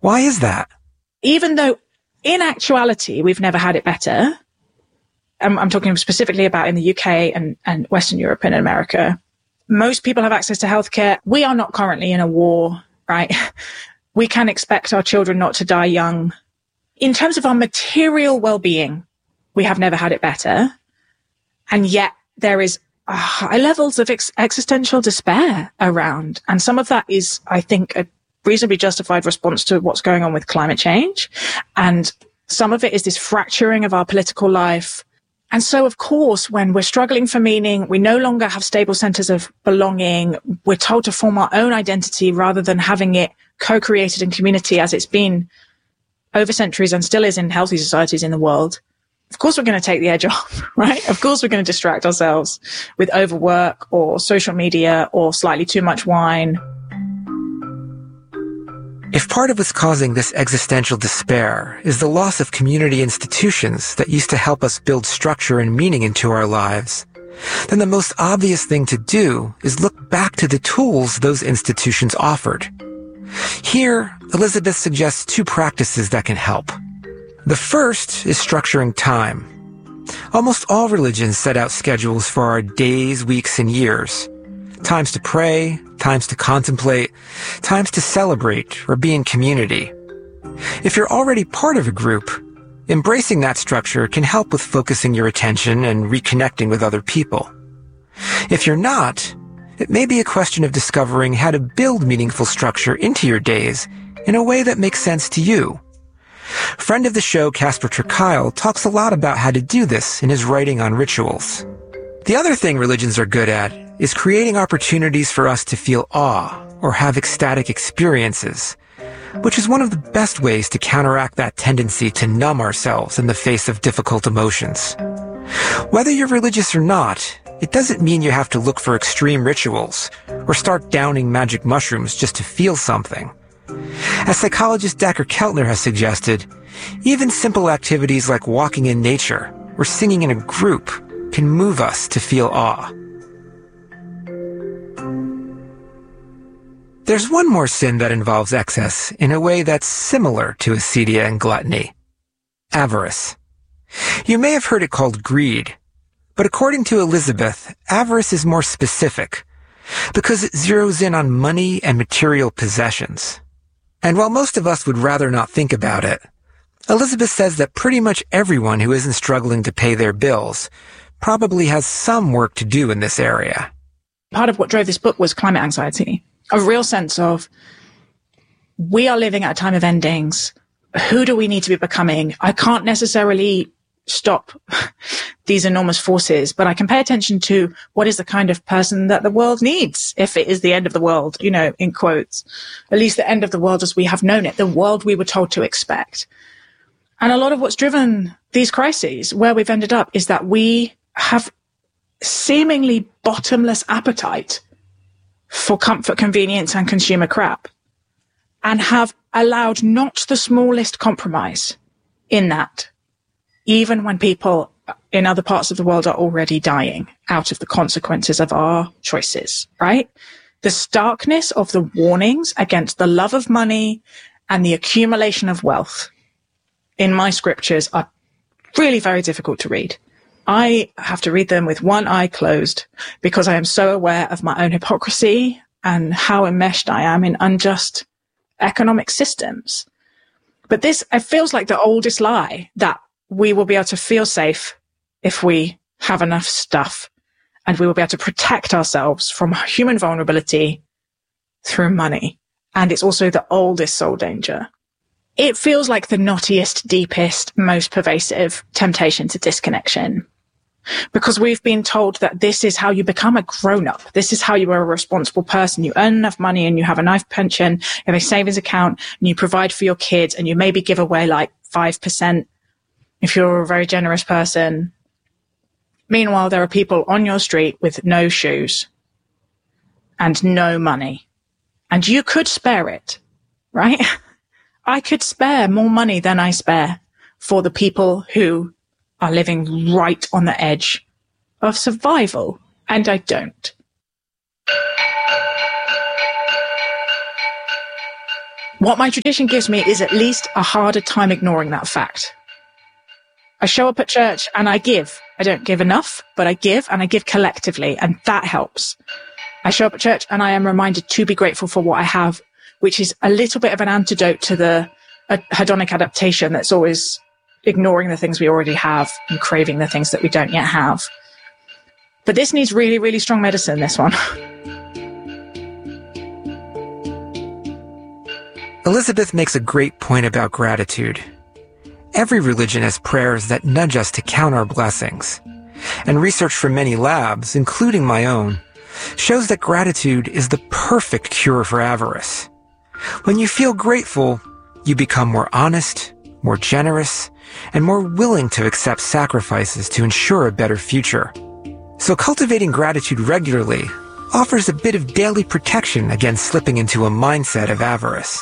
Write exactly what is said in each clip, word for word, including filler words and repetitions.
Why is that? Even though in actuality, we've never had it better. I'm, I'm talking specifically about in the U K and, and Western Europe and America. Most people have access to healthcare. We are not currently in a war, right? We can expect our children not to die young. In terms of our material well-being, we have never had it better. And yet there is uh, high levels of ex- existential despair around. And some of that is, I think, a reasonably justified response to what's going on with climate change. And some of it is this fracturing of our political life. And so, of course, when we're struggling for meaning, we no longer have stable centers of belonging. We're told to form our own identity rather than having it co-created in community as it's been over centuries and still is in healthy societies in the world. Of course, we're going to take the edge off, right? Of course, we're going to distract ourselves with overwork or social media or slightly too much wine. If part of what's causing this existential despair is the loss of community institutions that used to help us build structure and meaning into our lives, then the most obvious thing to do is look back to the tools those institutions offered. Here, Elizabeth suggests two practices that can help. The first is structuring time. Almost all religions set out schedules for our days, weeks, and years. Times to pray, times to contemplate, times to celebrate or be in community. If you're already part of a group, embracing that structure can help with focusing your attention and reconnecting with other people. If you're not, it may be a question of discovering how to build meaningful structure into your days in a way that makes sense to you. Friend of the show, Casper ter Kuile, talks a lot about how to do this in his writing on rituals. The other thing religions are good at is creating opportunities for us to feel awe or have ecstatic experiences, which is one of the best ways to counteract that tendency to numb ourselves in the face of difficult emotions. Whether you're religious or not, it doesn't mean you have to look for extreme rituals or start downing magic mushrooms just to feel something. As psychologist Dacher Keltner has suggested, even simple activities like walking in nature or singing in a group can move us to feel awe. There's one more sin that involves excess in a way that's similar to acedia and gluttony: avarice. You may have heard it called greed, but according to Elizabeth, avarice is more specific because it zeroes in on money and material possessions. And while most of us would rather not think about it, Elizabeth says that pretty much everyone who isn't struggling to pay their bills probably has some work to do in this area. Part of what drove this book was climate anxiety. A real sense of, we are living at a time of endings. Who do we need to be becoming? I can't necessarily stop these enormous forces, but I can pay attention to what is the kind of person that the world needs if it is the end of the world, you know, in quotes, at least the end of the world as we have known it, the world we were told to expect. And a lot of what's driven these crises, where we've ended up, is that we have seemingly bottomless appetite for comfort, convenience, and consumer crap, and have allowed not the smallest compromise in that, even when people in other parts of the world are already dying out of the consequences of our choices, right? The starkness of the warnings against the love of money and the accumulation of wealth in my scriptures are really very difficult to read. I have to read them with one eye closed because I am so aware of my own hypocrisy and how enmeshed I am in unjust economic systems. But this, it feels like the oldest lie, that we will be able to feel safe if we have enough stuff, and we will be able to protect ourselves from human vulnerability through money. And it's also the oldest soul danger. It feels like the knottiest, deepest, most pervasive temptation to disconnection. Because we've been told that this is how you become a grown-up. This is how you are a responsible person. You earn enough money and you have a nice pension, you have a savings account, and you provide for your kids, and you maybe give away like five percent if you're a very generous person. Meanwhile, there are people on your street with no shoes and no money. And you could spare it, right? I could spare more money than I spare for the people who are living right on the edge of survival, and I don't. What my tradition gives me is at least a harder time ignoring that fact. I show up at church and I give. I don't give enough, but I give, and I give collectively, and that helps. I show up at church and I am reminded to be grateful for what I have, which is a little bit of an antidote to the uh, hedonic adaptation that's always ignoring the things we already have and craving the things that we don't yet have. But this needs really, really strong medicine, this one. Elizabeth makes a great point about gratitude. Every religion has prayers that nudge us to count our blessings. And research from many labs, including my own, shows that gratitude is the perfect cure for avarice. When you feel grateful, you become more honest, more generous, and more willing to accept sacrifices to ensure a better future. So cultivating gratitude regularly offers a bit of daily protection against slipping into a mindset of avarice.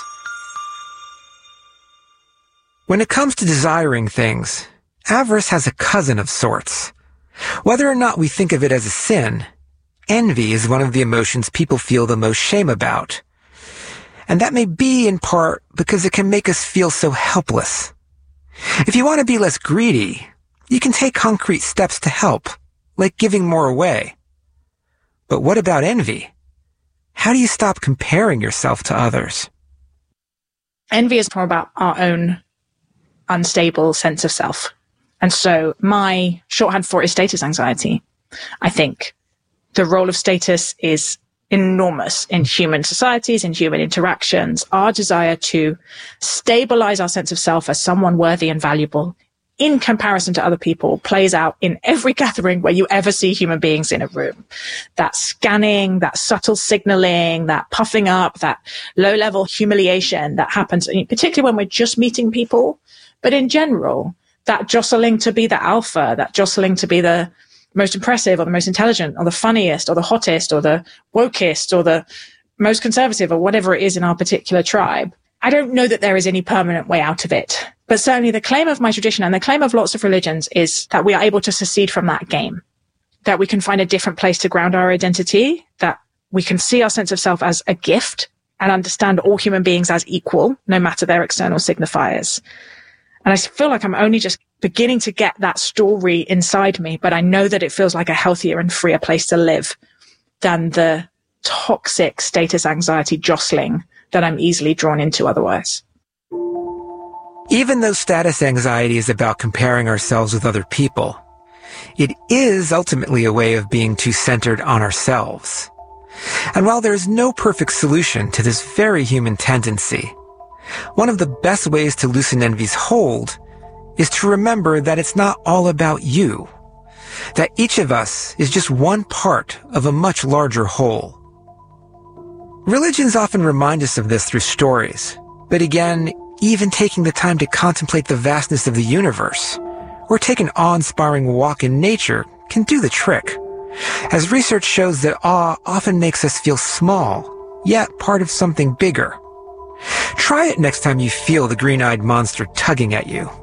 When it comes to desiring things, avarice has a cousin of sorts. Whether or not we think of it as a sin, envy is one of the emotions people feel the most shame about. And that may be in part because it can make us feel so helpless. If you want to be less greedy, you can take concrete steps to help, like giving more away. But what about envy? How do you stop comparing yourself to others? Envy is more about our own unstable sense of self. And so my shorthand for it is status anxiety. I think the role of status is enormous in human societies, in human interactions. Our desire to stabilize our sense of self as someone worthy and valuable in comparison to other people plays out in every gathering where you ever see human beings in a room. That scanning, that subtle signaling, that puffing up, that low-level humiliation that happens, particularly when we're just meeting people. But in general, that jostling to be the alpha, that jostling to be the most impressive or the most intelligent or the funniest or the hottest or the wokest or the most conservative or whatever it is in our particular tribe. I don't know that there is any permanent way out of it. But certainly the claim of my tradition and the claim of lots of religions is that we are able to secede from that game, that we can find a different place to ground our identity, that we can see our sense of self as a gift and understand all human beings as equal, no matter their external signifiers. And I feel like I'm only just beginning to get that story inside me, but I know that it feels like a healthier and freer place to live than the toxic status anxiety jostling that I'm easily drawn into otherwise. Even though status anxiety is about comparing ourselves with other people, it is ultimately a way of being too centered on ourselves. And while there is no perfect solution to this very human tendency, one of the best ways to loosen envy's hold is to remember that it's not all about you, that each of us is just one part of a much larger whole. Religions often remind us of this through stories, but again, even taking the time to contemplate the vastness of the universe, or take an awe-inspiring walk in nature can do the trick, as research shows that awe often makes us feel small, yet part of something bigger. Try it next time you feel the green-eyed monster tugging at you.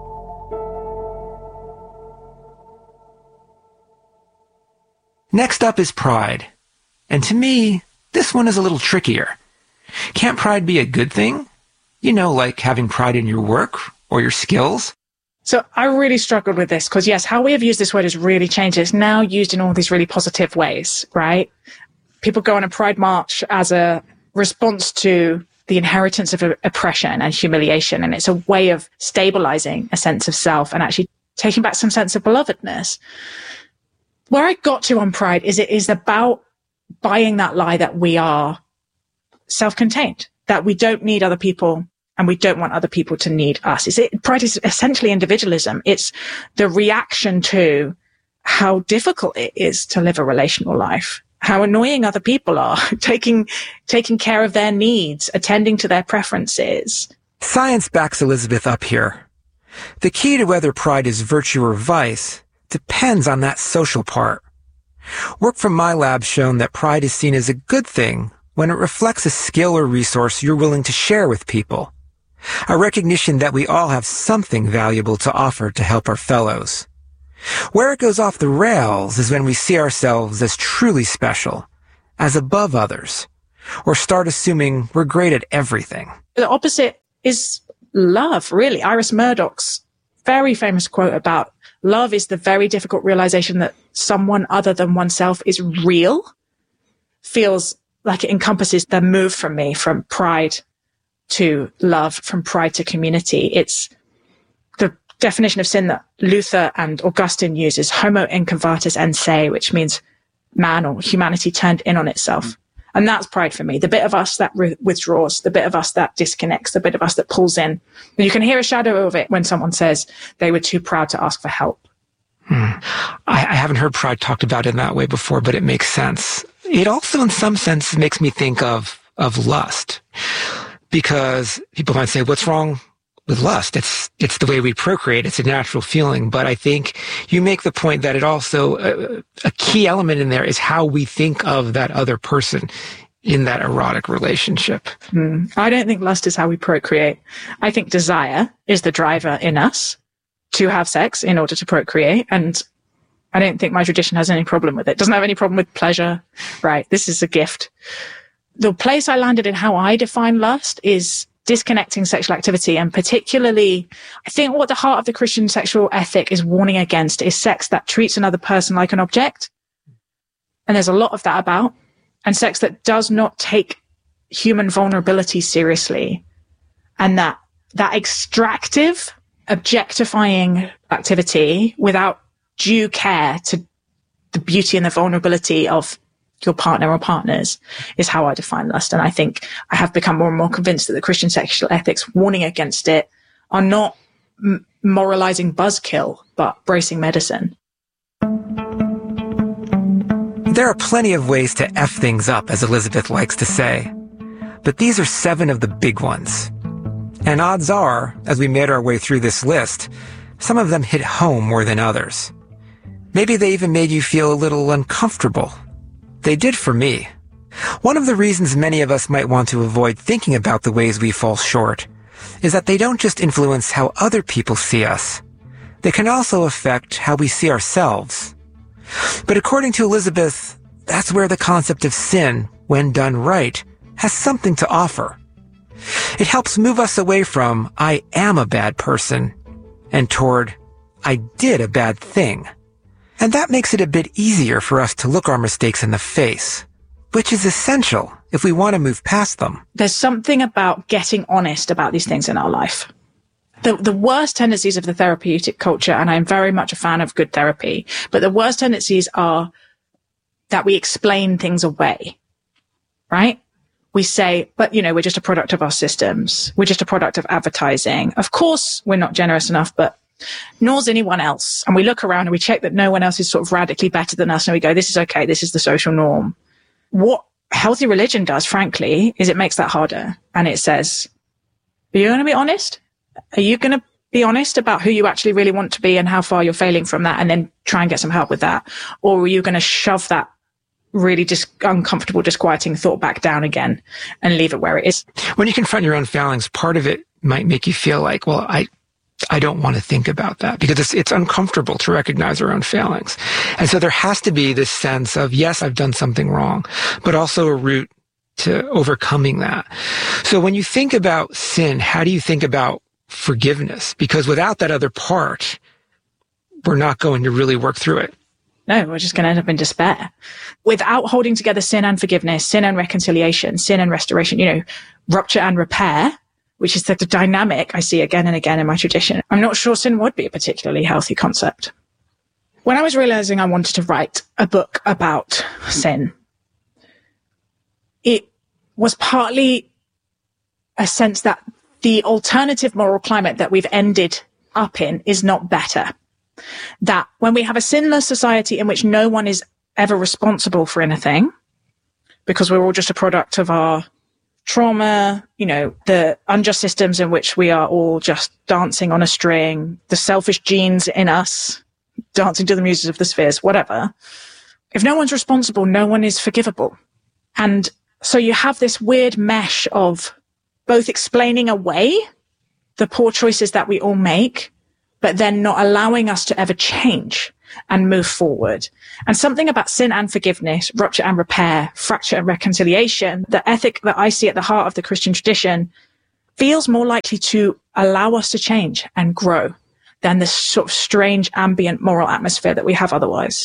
Next up is pride. And to me, this one is a little trickier. Can't pride be a good thing? You know, like having pride in your work or your skills? So I really struggled with this because, yes, how we have used this word has really changed. It's now used in all these really positive ways, right? People go on a pride march as a response to the inheritance of oppression and humiliation. And it's a way of stabilizing a sense of self and actually taking back some sense of belovedness. Where I got to on pride is it is about buying that lie that we are self-contained, that we don't need other people and we don't want other people to need us. It's, it, pride is essentially individualism. It's the reaction to how difficult it is to live a relational life, how annoying other people are, taking, taking care of their needs, attending to their preferences. Science backs Elizabeth up here. The key to whether pride is virtue or vice depends on that social part. Work from my lab shown that pride is seen as a good thing when it reflects a skill or resource you're willing to share with people, a recognition that we all have something valuable to offer to help our fellows. Where it goes off the rails is when we see ourselves as truly special, as above others, or start assuming we're great at everything. The opposite is love, really. Iris Murdoch's very famous quote about love is the very difficult realization that someone other than oneself is real, feels like it encompasses the move from me, from pride to love, from pride to community. It's the definition of sin that Luther and Augustine uses, homo inconvertus en se, which means man or humanity turned in on itself. And that's pride for me. The bit of us that re- withdraws, the bit of us that disconnects, the bit of us that pulls in. And you can hear a shadow of it when someone says they were too proud to ask for help. Hmm. I, I haven't heard pride talked about in that way before, but it makes sense. It also, in some sense, makes me think of, of lust, because people might say, what's wrong with lust? It's, it's the way we procreate. It's a natural feeling. But I think you make the point that it also, uh, a key element in there is how we think of that other person in that erotic relationship. Mm. I don't think lust is how we procreate. I think desire is the driver in us to have sex in order to procreate. And I don't think my tradition has any problem with it. It doesn't have any problem with pleasure. Right. This is a gift. The place I landed in how I define lust is disconnecting sexual activity. And particularly, I think what the heart of the Christian sexual ethic is warning against is sex that treats another person like an object. And there's a lot of that about. And sex that does not take human vulnerability seriously. And that, that extractive, objectifying activity without due care to the beauty and the vulnerability of your partner or partners is how I define lust. And I think I have become more and more convinced that the Christian sexual ethics warning against it are not m- moralizing buzzkill, but bracing medicine. There are plenty of ways to F things up, as Elizabeth likes to say. But these are seven of the big ones. And odds are, as we made our way through this list, some of them hit home more than others. Maybe they even made you feel a little uncomfortable. They did for me. One of the reasons many of us might want to avoid thinking about the ways we fall short is that they don't just influence how other people see us. They can also affect how we see ourselves. But according to Elizabeth, that's where the concept of sin, when done right, has something to offer. It helps move us away from, I am a bad person, and toward, I did a bad thing. And that makes it a bit easier for us to look our mistakes in the face, which is essential if we want to move past them. There's something about getting honest about these things in our life. The, the worst tendencies of the therapeutic culture, and I'm very much a fan of good therapy, but the worst tendencies are that we explain things away, right? We say, but, you know, we're just a product of our systems. We're just a product of advertising. Of course, we're not generous enough, but nor's anyone else. And we look around and we check that no one else is sort of radically better than us. And we go, this is okay. This is the social norm. What healthy religion does, frankly, is it makes that harder. And it says, are you going to be honest? Are you going to be honest about who you actually really want to be and how far you're failing from that, and then try and get some help with that? Or are you going to shove that really dis- uncomfortable, disquieting thought back down again and leave it where it is? When you confront your own failings, part of it might make you feel like, well, I, I don't want to think about that, because it's, it's uncomfortable to recognize our own failings. And so there has to be this sense of, yes, I've done something wrong, but also a route to overcoming that. So when you think about sin, how do you think about forgiveness? Because without that other part, we're not going to really work through it. No, we're just going to end up in despair. Without holding together sin and forgiveness, sin and reconciliation, sin and restoration, you know, rupture and repair, which is the, the dynamic I see again and again in my tradition, I'm not sure sin would be a particularly healthy concept. When I was realizing I wanted to write a book about sin, it was partly a sense that the alternative moral climate that we've ended up in is not better. That when we have a sinless society in which no one is ever responsible for anything, because we're all just a product of our trauma, you know, the unjust systems in which we are all just dancing on a string, the selfish genes in us, dancing to the music of the spheres, whatever. If no one's responsible, no one is forgivable. And so you have this weird mesh of both explaining away the poor choices that we all make, but then not allowing us to ever change. and move forward. And something about sin and forgiveness, rupture and repair, fracture and reconciliation, the ethic that I see at the heart of the Christian tradition feels more likely to allow us to change and grow than this sort of strange ambient moral atmosphere that we have otherwise.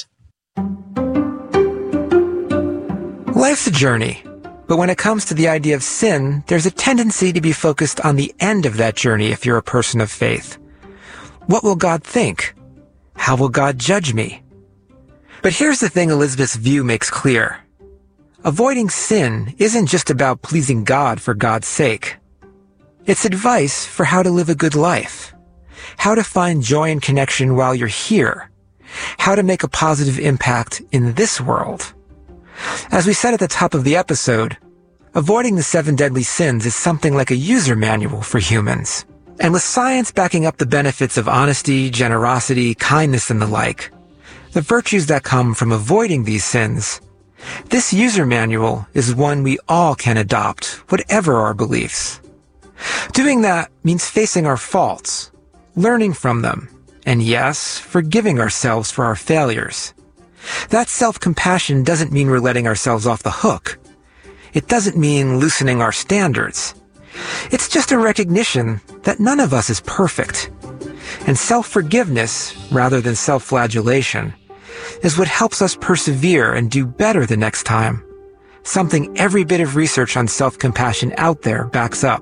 Life's a journey, but when it comes to the idea of sin, there's a tendency to be focused on the end of that journey if you're a person of faith. What will God think? How will God judge me? But here's the thing Elizabeth's view makes clear. Avoiding sin isn't just about pleasing God for God's sake. It's advice for how to live a good life, how to find joy and connection while you're here, how to make a positive impact in this world. As we said at the top of the episode, avoiding the seven deadly sins is something like a user manual for humans. And with science backing up the benefits of honesty, generosity, kindness, and the like, the virtues that come from avoiding these sins, this user manual is one we all can adopt, whatever our beliefs. Doing that means facing our faults, learning from them, and yes, forgiving ourselves for our failures. That self-compassion doesn't mean we're letting ourselves off the hook. It doesn't mean loosening our standards. It's just a recognition that none of us is perfect. And self-forgiveness, rather than self-flagellation, is what helps us persevere and do better the next time. Something every bit of research on self-compassion out there backs up.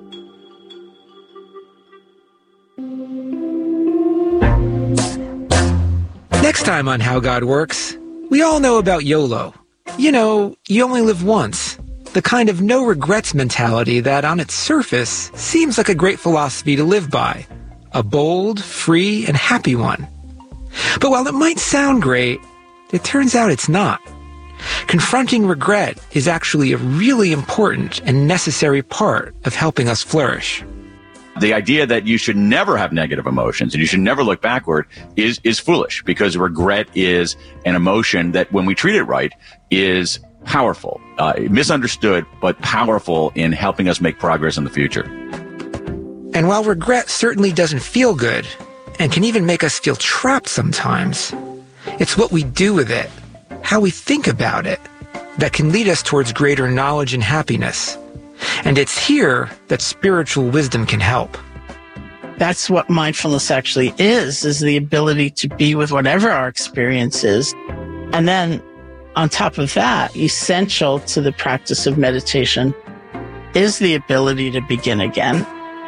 Next time on How God Works, we all know about YOLO. You know, you only live once. The kind of no-regrets mentality that, on its surface, seems like a great philosophy to live by. A bold, free, and happy one. But while it might sound great, it turns out it's not. Confronting regret is actually a really important and necessary part of helping us flourish. The idea that you should never have negative emotions and you should never look backward is is foolish, because regret is an emotion that, when we treat it right, is powerful, uh, misunderstood, but powerful in helping us make progress in the future. And while regret certainly doesn't feel good, and can even make us feel trapped sometimes, it's what we do with it, how we think about it, that can lead us towards greater knowledge and happiness. And it's here that spiritual wisdom can help. That's what mindfulness actually is, is the ability to be with whatever our experience is. And then on top of that, essential to the practice of meditation is the ability to begin again.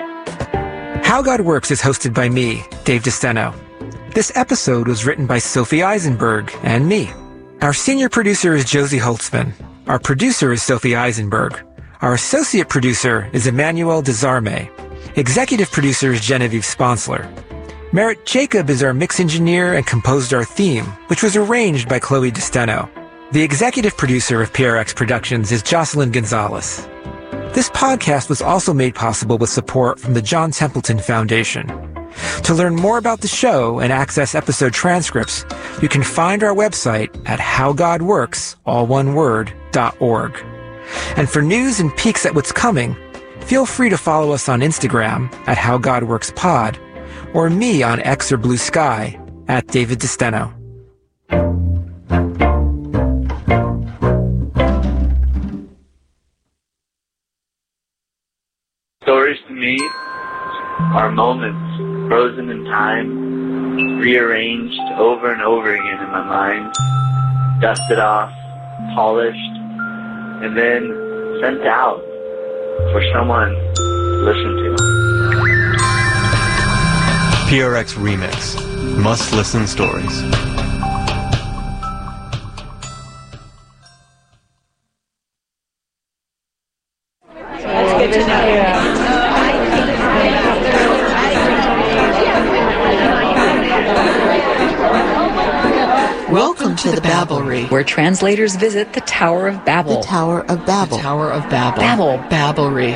How God Works is hosted by me, Dave DeSteno. This episode was written by Sophie Eisenberg and me. Our senior producer is Josie Holtzman. Our producer is Sophie Eisenberg. Our associate producer is Emmanuel Desarme. Executive producer is Genevieve Sponsler. Merritt Jacob is our mix engineer and composed our theme, which was arranged by Chloe DeSteno. The executive producer of P R X Productions is Jocelyn Gonzalez. This podcast was also made possible with support from the John Templeton Foundation. To learn more about the show and access episode transcripts, you can find our website at how god works, all one word, dot org. And for news and peeks at what's coming, feel free to follow us on Instagram at How God Works Pod, or me on X or Blue Sky at David DeSteno. Stories to me are moments frozen in time, rearranged over and over again in my mind, dusted off, polished, and then sent out for someone to listen to. P R X Remix. Must Listen Stories. That's good to know. Welcome to the Babblery, where translators visit the Tower of Babel. The Tower of Babel. The Tower of Babel. Babel. Babblery.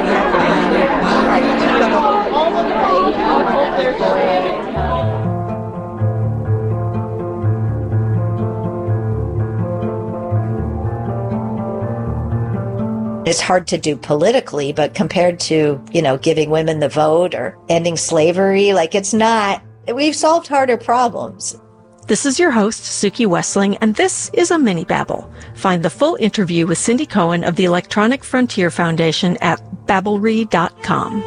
It's hard to do politically, but compared to, you know, giving women the vote or ending slavery, like it's not, we've solved harder problems. This is your host, Suki Wessling, and this is a mini babble. Find the full interview with Cindy Cohen of the Electronic Frontier Foundation at babblery dot com.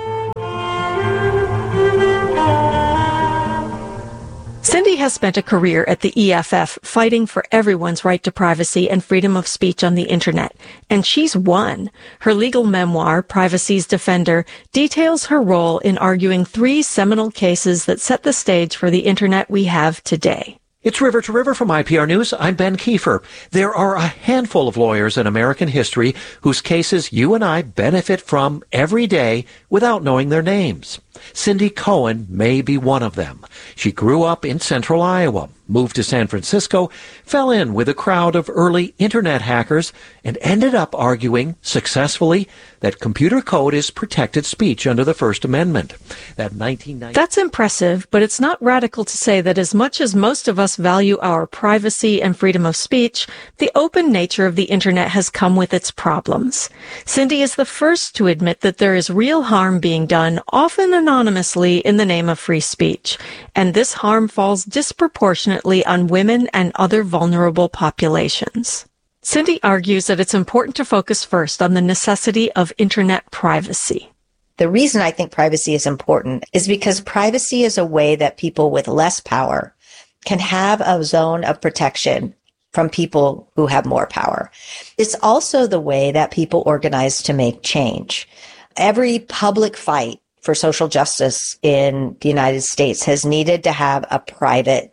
Cindy has spent a career at the E F F fighting for everyone's right to privacy and freedom of speech on the internet, and she's won. Her legal memoir, Privacy's Defender, details her role in arguing three seminal cases that set the stage for the internet we have today. It's River to River from I P R News. I'm Ben Kiefer. There are a handful of lawyers in American history whose cases you and I benefit from every day without knowing their names. Cindy Cohen may be one of them. She grew up in central Iowa, moved to San Francisco, fell in with a crowd of early internet hackers, and ended up arguing successfully that computer code is protected speech under the First Amendment. That nineteen ninety That's impressive, but it's not radical to say that as much as most of us value our privacy and freedom of speech, the open nature of the internet has come with its problems. Cindy is the first to admit that there is real harm being done, often anonymously, in the name of free speech, and this harm falls disproportionately on women and other vulnerable populations. Cindy argues that it's important to focus first on the necessity of internet privacy. The reason I think privacy is important is because privacy is a way that people with less power can have a zone of protection from people who have more power. It's also the way that people organize to make change. Every public fight for social justice in the United States has needed to have a private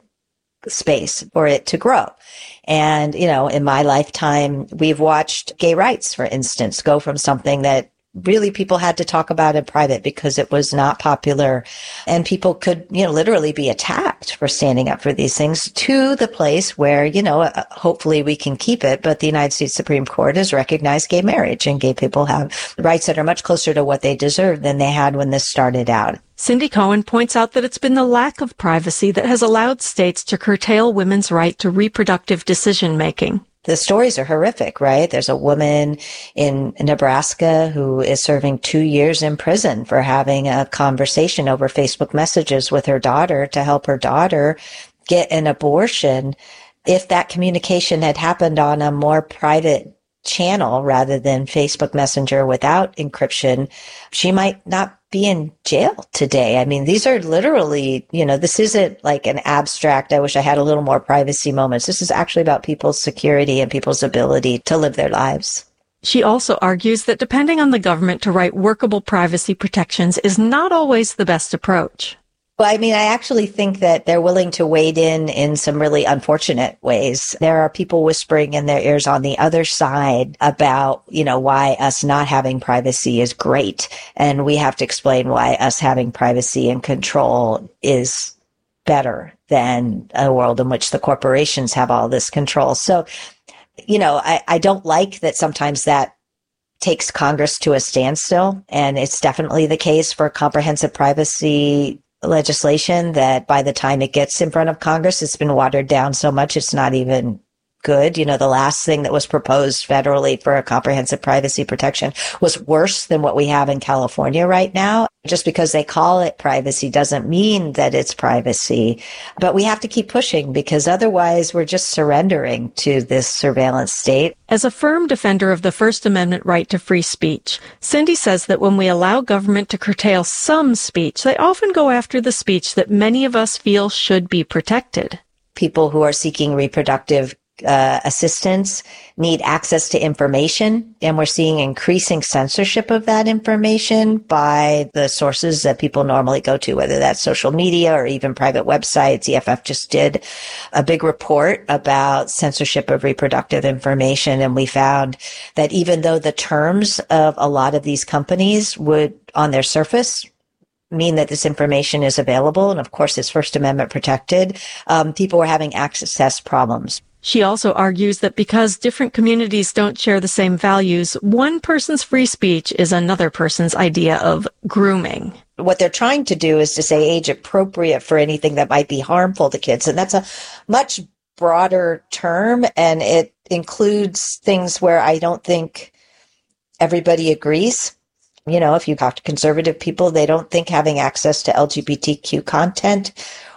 space for it to grow. And, you know, in my lifetime, we've watched gay rights, for instance, go from something that really people had to talk about in private because it was not popular and people could, you know, literally be attacked for standing up for these things, to the place where, you know, hopefully we can keep it. But the United States Supreme Court has recognized gay marriage, and gay people have rights that are much closer to what they deserve than they had when this started out. Cindy Cohen points out that it's been the lack of privacy that has allowed states to curtail women's right to reproductive decision-making. The stories are horrific, right? There's a woman in Nebraska who is serving two years in prison for having a conversation over Facebook messages with her daughter to help her daughter get an abortion. If that communication had happened on a more private channel rather than Facebook Messenger without encryption, she might not be in jail today. I mean, these are literally, you know, this isn't like an abstract, I wish I had a little more privacy moments. This is actually about people's security and people's ability to live their lives. She also argues that depending on the government to write workable privacy protections is not always the best approach. Well, I mean, I actually think that they're willing to wade in in some really unfortunate ways. There are people whispering in their ears on the other side about, you know, why us not having privacy is great. And we have to explain why us having privacy and control is better than a world in which the corporations have all this control. So, you know, I, I don't like that sometimes that takes Congress to a standstill. And it's definitely the case for comprehensive privacy legislation that by the time it gets in front of Congress, it's been watered down so much it's not even good. You know, the last thing that was proposed federally for a comprehensive privacy protection was worse than what we have in California right now. Just because they call it privacy doesn't mean that it's privacy. But we have to keep pushing because otherwise we're just surrendering to this surveillance state. As a firm defender of the First Amendment right to free speech, Cindy says that when we allow government to curtail some speech, they often go after the speech that many of us feel should be protected. People who are seeking reproductive Uh, assistance need access to information, and we're seeing increasing censorship of that information by the sources that people normally go to, whether that's social media or even private websites. E F F just did a big report about censorship of reproductive information, and we found that even though the terms of a lot of these companies would, on their surface, mean that this information is available, and of course it's First Amendment protected, um, people were having access problems. She also argues that because different communities don't share the same values, one person's free speech is another person's idea of grooming. What they're trying to do is to say age appropriate for anything that might be harmful to kids. And that's a much broader term, and it includes things where I don't think everybody agrees. You know, if you talk to conservative people, they don't think having access to L G B T Q content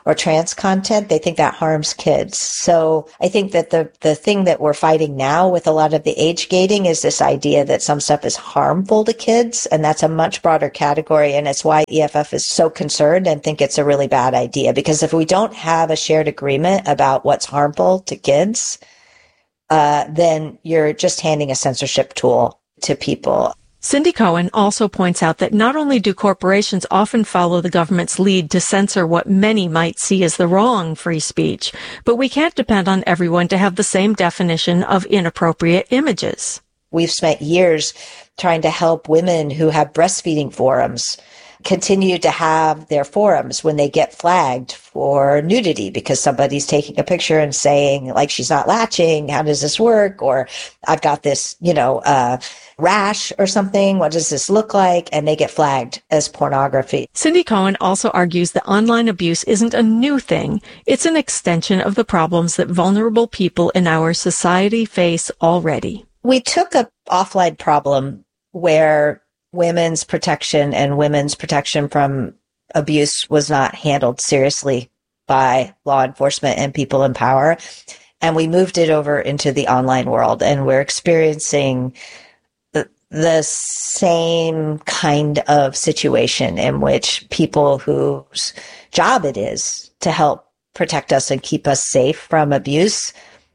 or trans content, they think that harms kids. So I think that the, the thing that we're fighting now with a lot of the age gating is this idea that some stuff is harmful to kids. And that's a much broader category. And it's why E F F is so concerned and think it's a really bad idea. Because if we don't have a shared agreement about what's harmful to kids, uh, then you're just handing a censorship tool to people. Cindy Cohen also points out that not only do corporations often follow the government's lead to censor what many might see as the wrong free speech, but we can't depend on everyone to have the same definition of inappropriate images. We've spent years trying to help women who have breastfeeding forums continue to have their forums when they get flagged for nudity because somebody's taking a picture and saying, like, she's not latching, how does this work? Or I've got this, you know, uh, rash or something. What does this look like? And they get flagged as pornography. Cindy Cohen also argues that online abuse isn't a new thing. It's an extension of the problems that vulnerable people in our society face already. We took a offline problem where women's protection and women's protection from abuse was not handled seriously by law enforcement and people in power. And we moved it over into the online world, and we're experiencing the, the same kind of situation in which people whose job it is to help protect us and keep us safe from abuse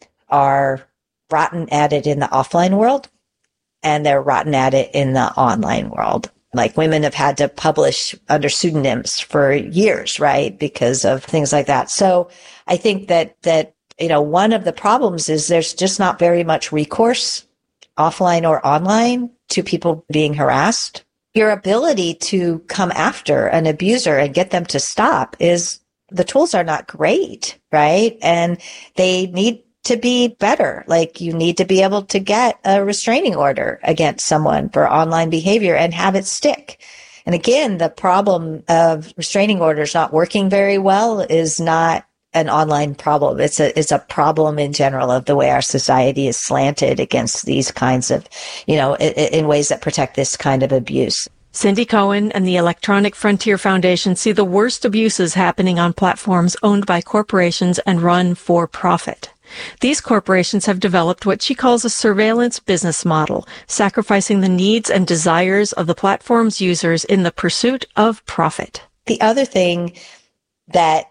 are rotten at it in the offline world. And they're rotten at it in the online world. Like, women have had to publish under pseudonyms for years, right? Because of things like that. So I think that, that, you know, one of the problems is there's just not very much recourse, offline or online, to people being harassed. Your ability to come after an abuser and get them to stop is, the tools are not great, right? And they need to be better. Like, you need to be able to get a restraining order against someone for online behavior and have it stick. And again, the problem of restraining orders not working very well is not an online problem. It's a, it's a problem in general of the way our society is slanted against these kinds of, you know, in, in ways that protect this kind of abuse. Cindy Cohen and the Electronic Frontier Foundation see the worst abuses happening on platforms owned by corporations and run for profit. These corporations have developed what she calls a surveillance business model, sacrificing the needs and desires of the platform's users in the pursuit of profit. The other thing that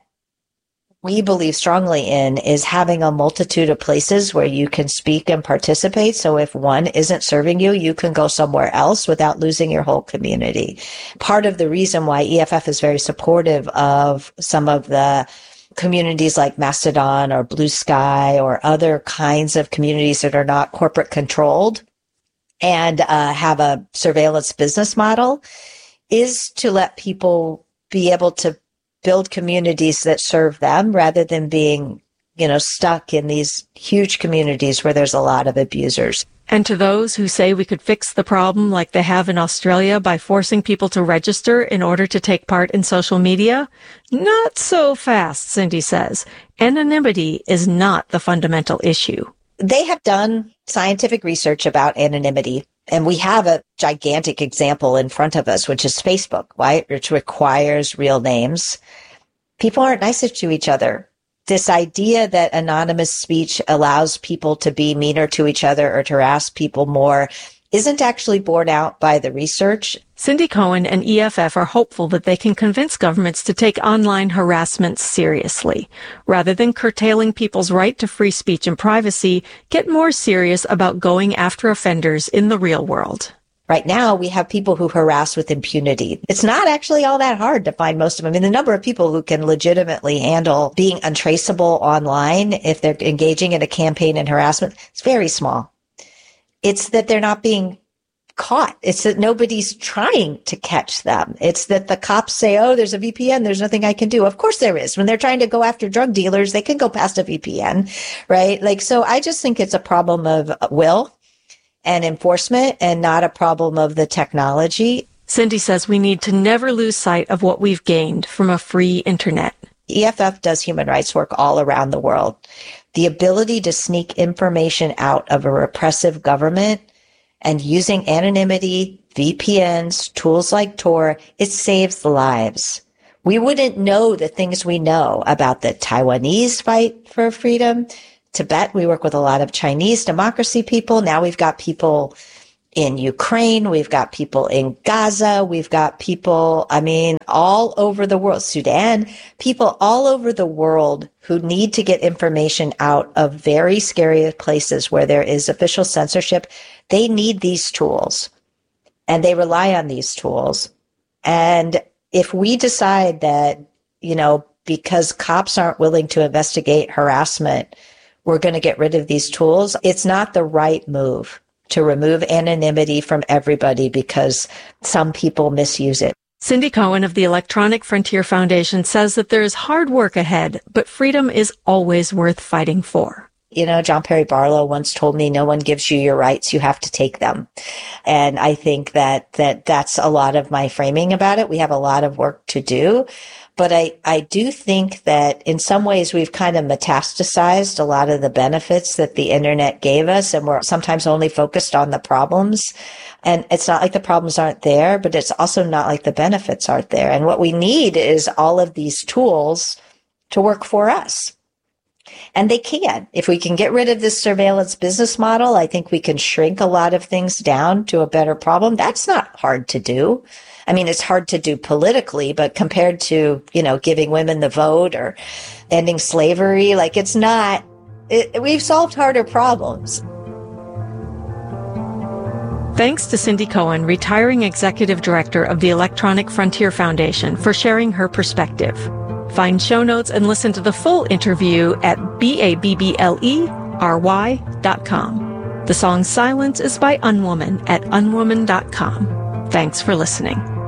we believe strongly in is having a multitude of places where you can speak and participate. So if one isn't serving you, you can go somewhere else without losing your whole community. Part of the reason why E F F is very supportive of some of the communities like Mastodon or Blue Sky or other kinds of communities that are not corporate controlled and uh, have a surveillance business model is to let people be able to build communities that serve them rather than being, you know, stuck in these huge communities where there's a lot of abusers. And to those who say we could fix the problem like they have in Australia by forcing people to register in order to take part in social media, not so fast, Cindy says. Anonymity is not the fundamental issue. They have done scientific research about anonymity, and we have a gigantic example in front of us, which is Facebook, right? Which requires real names. People aren't nicer to each other. This idea that anonymous speech allows people to be meaner to each other or to harass people more isn't actually borne out by the research. Cindy Cohen and E F F are hopeful that they can convince governments to take online harassment seriously. Rather than curtailing people's right to free speech and privacy, get more serious about going after offenders in the real world. Right now, we have people who harass with impunity. It's not actually all that hard to find most of them. I mean, the number of people who can legitimately handle being untraceable online if they're engaging in a campaign in harassment is very small. It's that they're not being caught. It's that nobody's trying to catch them. It's that the cops say, oh, there's a V P N. There's nothing I can do. Of course there is. When they're trying to go after drug dealers, they can go past a V P N, right? Like, so I just think it's a problem of will and enforcement and not a problem of the technology. Cindy says we need to never lose sight of what we've gained from a free internet. E F F does human rights work all around the world. The ability to sneak information out of a repressive government and using anonymity, V P Ns, tools like Tor, it saves lives. we wouldn't know the things we know about the Taiwanese fight for freedom. Tibet, we work with a lot of Chinese democracy people. Now we've got people in Ukraine. We've got people in Gaza. We've got people, I mean, all over the world, Sudan, people all over the world who need to get information out of very scary places where there is official censorship. They need these tools and they rely on these tools. And if we decide that, you know, because cops aren't willing to investigate harassment, we're going to get rid of these tools, it's not the right move to remove anonymity from everybody because some people misuse it. Cindy Cohen of the Electronic Frontier Foundation says that there is hard work ahead, but freedom is always worth fighting for. You know, John Perry Barlow once told me, no one gives you your rights, you have to take them. And I think that, that that's a lot of my framing about it. We have a lot of work to do. But I, I do think that in some ways we've kind of metastasized a lot of the benefits that the internet gave us, and we're sometimes only focused on the problems. And it's not like the problems aren't there, but it's also not like the benefits aren't there. And what we need is all of these tools to work for us. And they can. If we can get rid of this surveillance business model, I think we can shrink a lot of things down to a better problem. That's not hard to do. I mean, it's hard to do politically, but compared to, you know, giving women the vote or ending slavery, like it's not, it, we've solved harder problems. Thanks to Cindy Cohen, retiring executive director of the Electronic Frontier Foundation, for sharing her perspective. Find show notes and listen to the full interview at B-A-B-B-L-E-R-Y dot com. The song Silence is by Unwoman at unwoman dot com. Thanks for listening.